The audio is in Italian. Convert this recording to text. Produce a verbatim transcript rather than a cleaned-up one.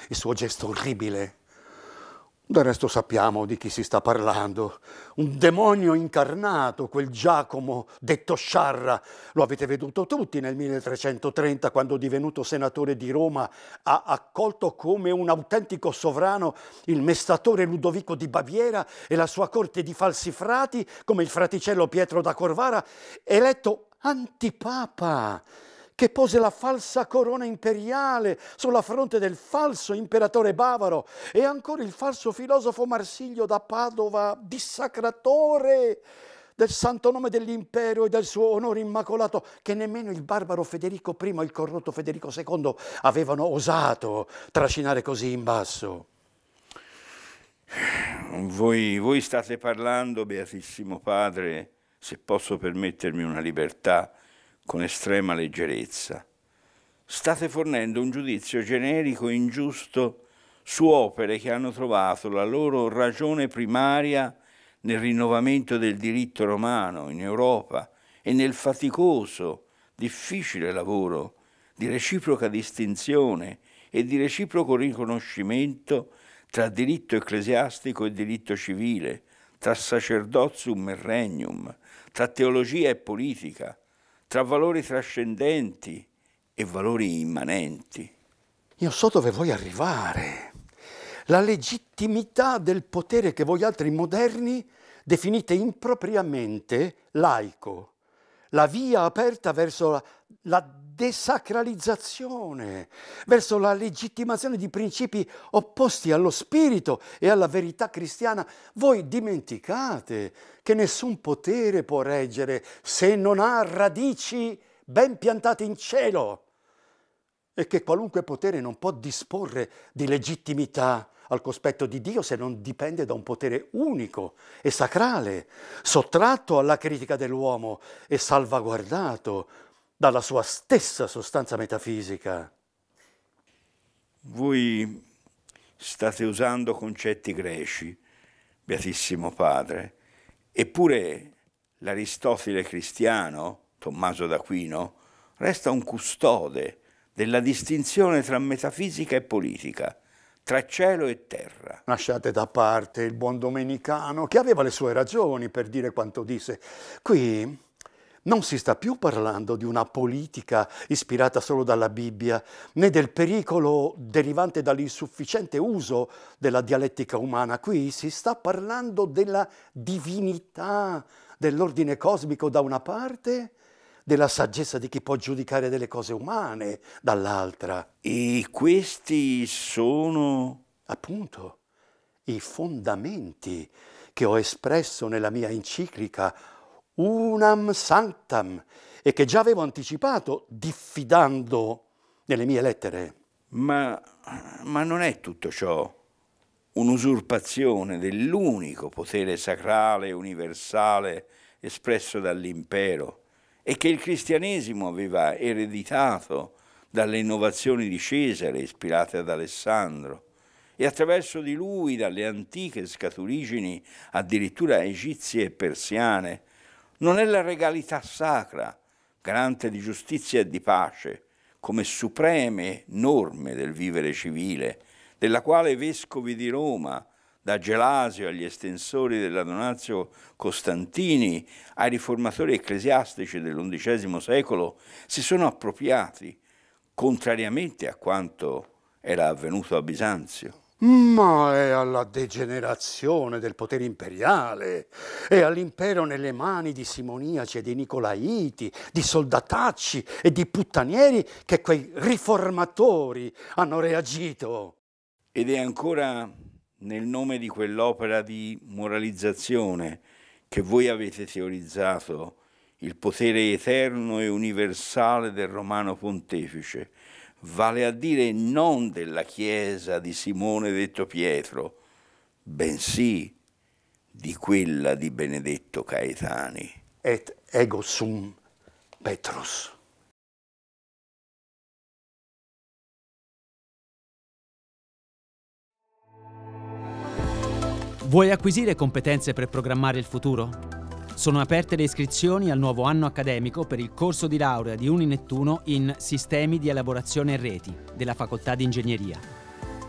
il suo gesto orribile. Del resto sappiamo di chi si sta parlando. Un demonio incarnato, quel Giacomo detto Sciarra. Lo avete veduto tutti nel milletrecentotrenta, quando, divenuto senatore di Roma, ha accolto come un autentico sovrano il mestatore Ludovico di Baviera e la sua corte di falsi frati, come il fraticello Pietro da Corvara, eletto antipapa, che pose la falsa corona imperiale sulla fronte del falso imperatore bavaro, e ancora il falso filosofo Marsilio da Padova, dissacratore del santo nome dell'impero e del suo onore immacolato, che nemmeno il barbaro Federico primo e il corrotto Federico secondo avevano osato trascinare così in basso. Voi, voi state parlando, Beatissimo Padre, se posso permettermi una libertà, con estrema leggerezza. State fornendo un giudizio generico e ingiusto su opere che hanno trovato la loro ragione primaria nel rinnovamento del diritto romano in Europa e nel faticoso, difficile lavoro di reciproca distinzione e di reciproco riconoscimento tra diritto ecclesiastico e diritto civile, tra sacerdotium e regnum, tra teologia e politica, tra valori trascendenti e valori immanenti. Io so dove vuoi arrivare. La legittimità del potere che voi altri moderni definite impropriamente laico. La via aperta verso la, la desacralizzazione, verso la legittimazione di principi opposti allo spirito e alla verità cristiana. Voi dimenticate che nessun potere può reggere se non ha radici ben piantate in cielo, e che qualunque potere non può disporre di legittimità al cospetto di Dio se non dipende da un potere unico e sacrale, sottratto alla critica dell'uomo e salvaguardato dalla sua stessa sostanza metafisica. Voi state usando concetti greci, Beatissimo Padre, eppure l'Aristotele cristiano, Tommaso d'Aquino, resta un custode della distinzione tra metafisica e politica, tra cielo e terra. Lasciate da parte il buon domenicano, che aveva le sue ragioni per dire quanto disse. Qui non si sta più parlando di una politica ispirata solo dalla Bibbia, né del pericolo derivante dall'insufficiente uso della dialettica umana. Qui si sta parlando della divinità dell'ordine cosmico da una parte, della saggezza di chi può giudicare delle cose umane dall'altra. E questi sono, appunto, i fondamenti che ho espresso nella mia enciclica Unam Sanctam, e che già avevo anticipato diffidando nelle mie lettere. Ma, ma non è tutto ciò un'usurpazione dell'unico potere sacrale e universale espresso dall'impero e che il cristianesimo aveva ereditato dalle innovazioni di Cesare ispirate ad Alessandro e attraverso di lui dalle antiche scaturigini addirittura egizie e persiane? Non è la regalità sacra, garante di giustizia e di pace, come supreme norme del vivere civile, della quale i vescovi di Roma, da Gelasio agli estensori della Donazio Costantini, ai riformatori ecclesiastici dell'undicesimo secolo, si sono appropriati, contrariamente a quanto era avvenuto a Bisanzio. Ma è alla degenerazione del potere imperiale, è all'impero nelle mani di simoniaci e di nicolaiti, di soldatacci e di puttanieri che quei riformatori hanno reagito. Ed è ancora nel nome di quell'opera di moralizzazione che voi avete teorizzato il potere eterno e universale del Romano Pontefice, vale a dire non della Chiesa di Simone detto Pietro, bensì di quella di Benedetto Caetani. Et ego sum Petrus. Vuoi acquisire competenze per programmare il futuro? Sono aperte le iscrizioni al nuovo anno accademico per il corso di laurea di Uninettuno in Sistemi di elaborazione e reti della Facoltà di Ingegneria.